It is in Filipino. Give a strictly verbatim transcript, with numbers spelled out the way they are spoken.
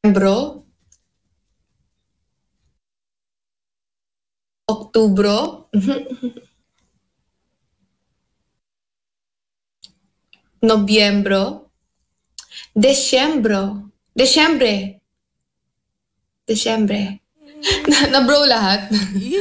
Bro? Oktubro? Nobyembro? Desyembro? Desyembre? Desyembre? Na, na bro lahat?